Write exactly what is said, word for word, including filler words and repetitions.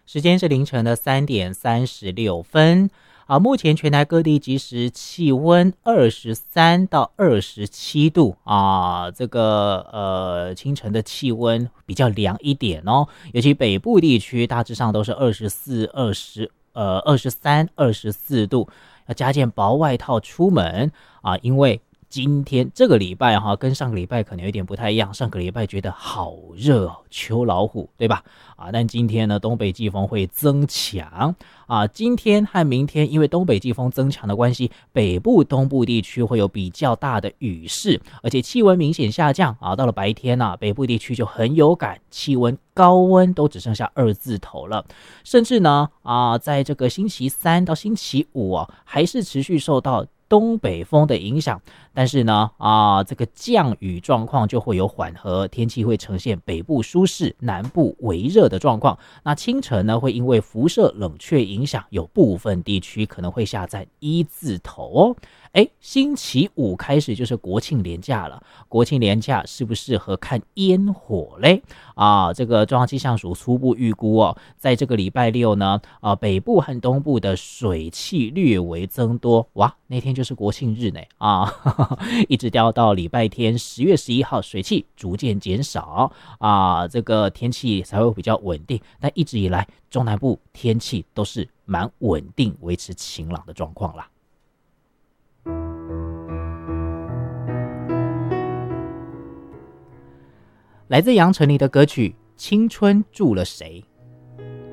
时间是凌晨的三点三十六分啊。目前全台各地即时气温二十三到二十七度啊，这个呃清晨的气温比较凉一点哦，尤其北部地区大致上都是二十四、二十呃二十三、二十四度，要加件薄外套出门啊，因为今天这个礼拜哈，跟上个礼拜可能有点不太一样。上个礼拜觉得好热哦，秋老虎，对吧？啊，但今天呢，东北季风会增强啊。今天和明天，因为东北季风增强的关系，北部、东部地区会有比较大的雨势，而且气温明显下降啊。到了白天啊，北部地区就很有感，气温高温都只剩下二字头了。甚至呢啊，在这个星期三到星期五啊，还是持续受到东北风的影响，但是呢，啊，这个降雨状况就会有缓和，天气会呈现北部舒适、南部微热的状况。那清晨呢，会因为辐射冷却影响，有部分地区可能会下在一字头哦。哎，星期五开始就是国庆连假了，国庆连假适不适合看烟火嘞？啊，这个中央气象署初步预估哦，在这个礼拜六呢，啊，北部和东部的水汽略微增多，哇，那天就是国庆日呢啊，呵呵一直掉到礼拜天十月十一号，水汽逐渐减少啊，这个天气才会比较稳定。但一直以来，中南部天气都是蛮稳定，维持晴朗的状况啦。来自杨丞琳的歌曲《青春住了谁》。